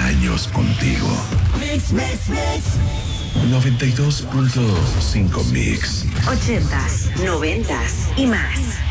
años contigo. Mix, mix, mix. 92.5 Mix. 80s, 90s y más.